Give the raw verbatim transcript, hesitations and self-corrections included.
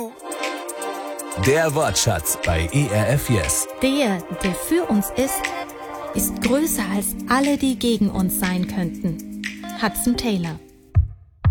Der Wortschatz bei E R F Yes. Der, der für uns ist, ist größer als alle, die gegen uns sein könnten. Hudson Taylor.